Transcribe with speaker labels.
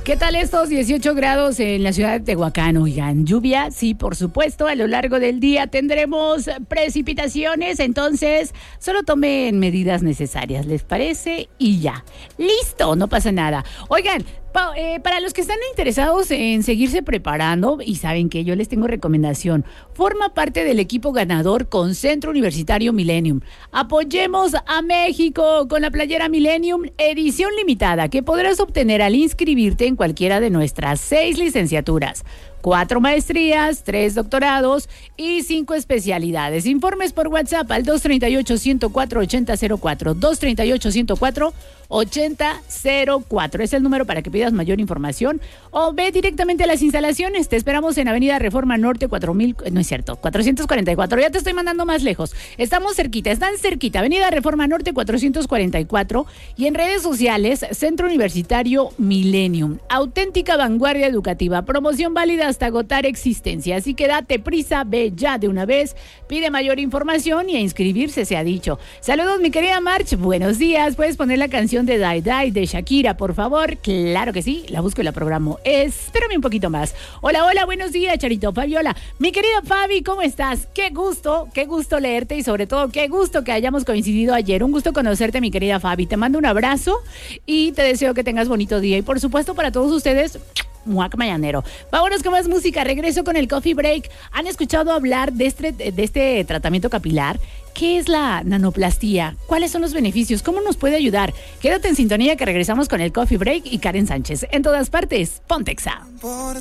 Speaker 1: ¿Qué tal estos 18 grados en la ciudad de Tehuacán? Oigan, lluvia, sí, por supuesto, a lo largo del día tendremos precipitaciones, entonces solo tomen medidas necesarias, ¿les parece? Y ya, listo, no pasa nada. Oigan, para los que están interesados en seguirse preparando y saben que yo les tengo recomendación, forma parte del equipo ganador con Centro Universitario Millennium. Apoyemos a México con la playera Millennium edición limitada que podrás obtener al inscribirte en cualquiera de nuestras 6 licenciaturas, 4 maestrías, 3 doctorados y 5 especialidades. Informes por WhatsApp al 238-104-8004, 238-104-8004. Es el número para que pidas mayor información o ve directamente a las instalaciones. Te esperamos en Avenida Reforma Norte 444. Ya te estoy mandando más lejos. Estamos cerquita, están cerquita. Avenida Reforma Norte 444 y en redes sociales Centro Universitario Millennium. Auténtica vanguardia educativa. Promoción válida hasta agotar existencia. Así que date prisa, ve ya de una vez, pide mayor información y a inscribirse se ha dicho. Saludos, mi querida March. Buenos días. ¿Puedes poner la canción de Die Die de Shakira, por favor? Claro que sí. La busco y la programo. Espérame un poquito más. Hola, buenos días, Charito, Fabiola. Mi querida Fabi, ¿cómo estás? Qué gusto leerte y sobre todo qué gusto que hayamos coincidido ayer. Un gusto conocerte, mi querida Fabi. Te mando un abrazo y te deseo que tengas bonito día. Y por supuesto para todos ustedes, muac mañanero. Vámonos con más música. Regreso con el Coffee Break. ¿Han escuchado hablar de este tratamiento capilar? ¿Qué es la nanoplastía? ¿Cuáles son los beneficios? ¿Cómo nos puede ayudar? Quédate en sintonía que regresamos con el Coffee Break y Karen Sánchez. En todas partes, Pontexa.